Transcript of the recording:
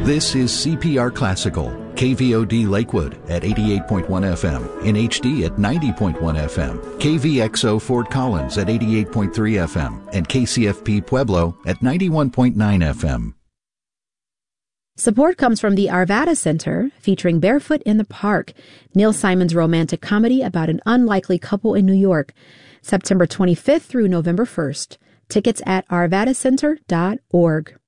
This is CPR Classical, KVOD Lakewood at 88.1 FM, in HD at 90.1 FM, KVXO Fort Collins at 88.3 FM, and KCFP Pueblo at 91.9 FM. Support comes from the Arvada Center, featuring Barefoot in the Park, Neil Simon's romantic comedy about an unlikely couple in New York, September 25th through November 1st. Tickets at arvadacenter.org.